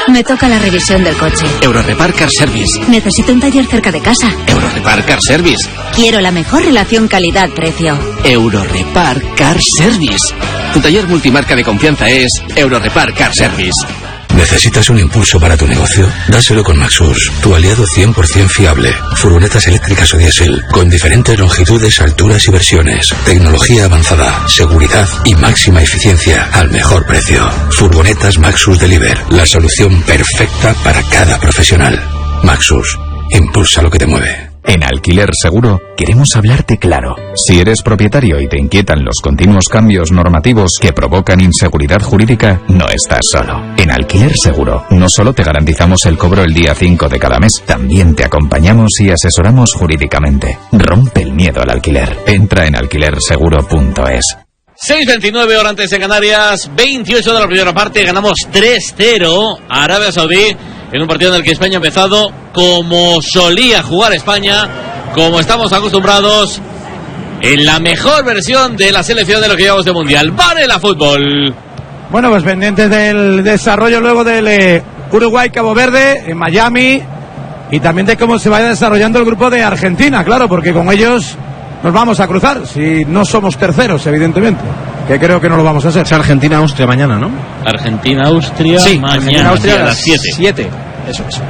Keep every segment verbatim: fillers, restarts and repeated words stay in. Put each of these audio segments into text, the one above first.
Me toca la revisión del coche. Eurorepar Car Service. Necesito un taller cerca de casa. Eurorepar Car Service. Quiero la mejor relación calidad-precio. Eurorepar Car Service. Tu taller multimarca de confianza es Eurorepar Car Service. ¿Necesitas un impulso para tu negocio? Dáselo con Maxus, tu aliado cien por ciento fiable. Furgonetas eléctricas o diésel, con diferentes longitudes, alturas y versiones. Tecnología avanzada, seguridad y máxima eficiencia al mejor precio. Furgonetas Maxus Deliver, la solución perfecta para cada profesional. Maxus, impulsa lo que te mueve. En Alquiler Seguro queremos hablarte claro. Si eres propietario y te inquietan los continuos cambios normativos que provocan inseguridad jurídica, no estás solo. En Alquiler Seguro no solo te garantizamos el cobro el día cinco de cada mes, también te acompañamos y asesoramos jurídicamente. Rompe el miedo al alquiler. Entra en alquiler seguro punto es. seis veintinueve horas antes de Canarias, veintiocho de la primera parte, ganamos tres cero a Arabia Saudí en un partido en el que España ha empezado como solía jugar España, como estamos acostumbrados, en la mejor versión de la selección de lo que llevamos de Mundial. Varela Fútbol. Bueno, pues pendientes del desarrollo luego del eh, Uruguay-Cabo Verde en Miami y también de cómo se vaya desarrollando el grupo de Argentina, claro, porque con ellos nos vamos a cruzar, si no somos terceros, evidentemente, que creo que no lo vamos a hacer. Es Argentina-Austria mañana, ¿no? Argentina-Austria, sí, mañana Argentina-Austria a las siete. siete, eso es.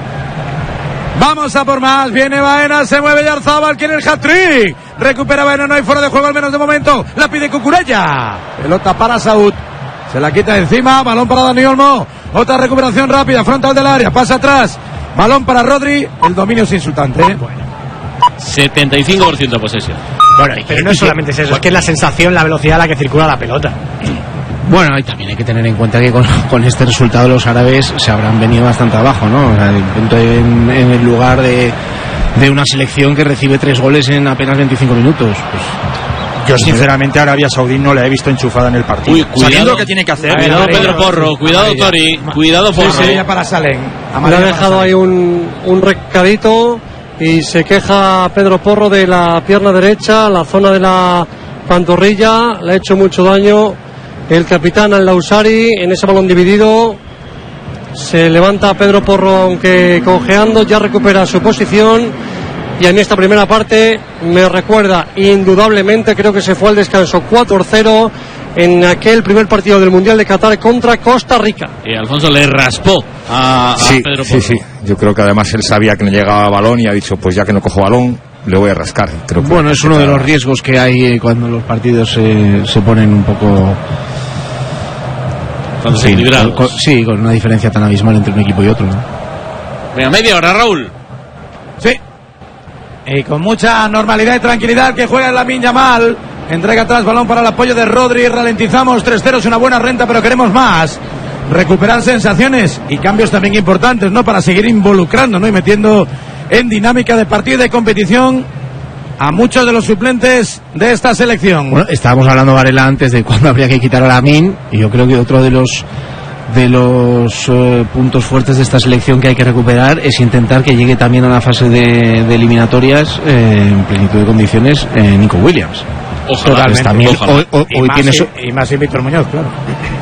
Vamos a por más, viene Baena, se mueve Yarzábal, quiere el hat-trick, recupera Baena, no hay fuera de juego al menos de momento, la pide Cucurella, pelota para Saúd, se la quita encima, balón para Dani Olmo, otra recuperación rápida, frontal del área, pasa atrás, balón para Rodri, el dominio es insultante, ¿eh? Bueno. setenta y cinco por ciento de posesión. Bueno, pero no solamente es eso, es que es la sensación, la velocidad a la que circula la pelota. Bueno, y también hay que tener en cuenta que con, con este resultado los árabes se habrán venido bastante abajo, ¿no? O sea, en, en el lugar de, de una selección que recibe tres goles en apenas veinticinco minutos. Pues, yo sinceramente a Arabia Saudí no la he visto enchufada en el partido. Uy, cuidado, sabiendo que tiene que hacer. Cuidado Pedro Porro, cuidado Tori, cuidado Porro. Sí, sí, para Salen. Le ha dejado ahí un, un recadito y se queja Pedro Porro de la pierna derecha, la zona de la pantorrilla, le ha hecho mucho daño. El capitán Al-Lausari en ese balón dividido se levanta Pedro Porro aunque cojeando, ya recupera su posición y a mí esta primera parte me recuerda indudablemente, creo que se fue al descanso cuatro cero en aquel primer partido del Mundial de Qatar contra Costa Rica. Y Alfonso le raspó a, a sí, Pedro Porro. Sí, sí, yo creo que además él sabía que no llegaba balón y ha dicho, pues ya que no cojo balón, le voy a rascar. Creo que bueno, es uno de los riesgos que hay cuando los partidos se, se ponen un poco... Sí, con, con, sí, con una diferencia tan abismal entre un equipo y otro, ¿no? Venga, media hora, Raúl. Sí. Y con mucha normalidad y tranquilidad que juega Lamine Yamal. Entrega atrás, balón para el apoyo de Rodri. Ralentizamos, tres cero, es una buena renta, pero queremos más. Recuperar sensaciones y cambios también importantes, ¿no? Para seguir involucrando, ¿no? Y metiendo en dinámica de partido y de competición a muchos de los suplentes de esta selección. Bueno, estábamos hablando, Varela, antes de cuándo habría que quitar a Lamine, y yo creo que otro de los de los uh, puntos fuertes de esta selección que hay que recuperar es intentar que llegue también a la fase de, de eliminatorias eh, en plenitud de condiciones eh, Nico Williams. Ojalá, pues también, ojalá. Hoy, hoy, y, hoy más tiene y, so... y más y Víctor Muñoz, claro.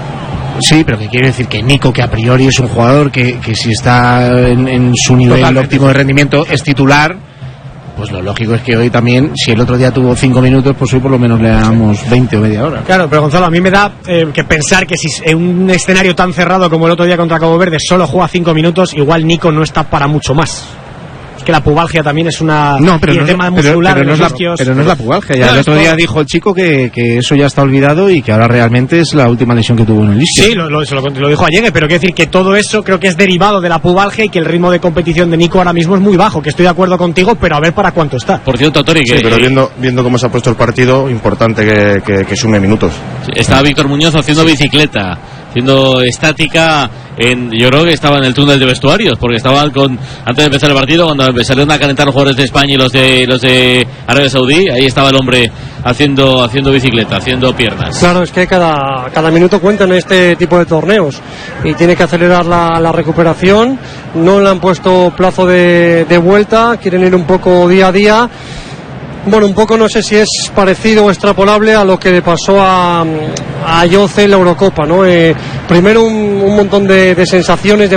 Sí, pero que quiere decir que Nico, que a priori es un jugador que, que si está en, en su nivel Totalmente. óptimo de rendimiento es titular, pues lo lógico es que hoy también, si el otro día tuvo cinco minutos, pues hoy por lo menos le damos veinte o media hora. Claro, pero Gonzalo, a mí me da eh, que pensar que si en un escenario tan cerrado como el otro día contra Cabo Verde solo juega cinco minutos, igual Nico no está para mucho más. Es que la pubalgia también es una... No, pero, y el no, tema pero, muscular pero, no es la, isquios, pero no es la pubalgia. Ya no, el otro por... día dijo el chico que, que eso ya está olvidado y que ahora realmente es la última lesión que tuvo en el isquio. Sí, lo, lo, lo, lo dijo ayer, pero quiero decir que todo eso creo que es derivado de la pubalgia y que el ritmo de competición de Nico ahora mismo es muy bajo, que estoy de acuerdo contigo, pero a ver para cuánto está. Por cierto, Tori, que... Sí, pero viendo, viendo cómo se ha puesto el partido, importante que, que, que sume minutos. Sí, estaba Víctor Muñoz haciendo sí. bicicleta, haciendo estática, en, yo creo que estaba en el túnel de vestuarios, porque estaban con, antes de empezar el partido, cuando salieron a calentar los jugadores de España y los de los de Arabia Saudí, ahí estaba el hombre haciendo haciendo bicicleta, haciendo piernas. Claro, es que cada, cada minuto cuenta en este tipo de torneos y tiene que acelerar la, la recuperación. No le han puesto plazo de, de vuelta, quieren ir un poco día a día. Bueno, un poco no sé si es parecido o extrapolable a lo que le pasó a, a Jose en la Eurocopa, ¿no? Eh, primero un, un montón de, de sensaciones de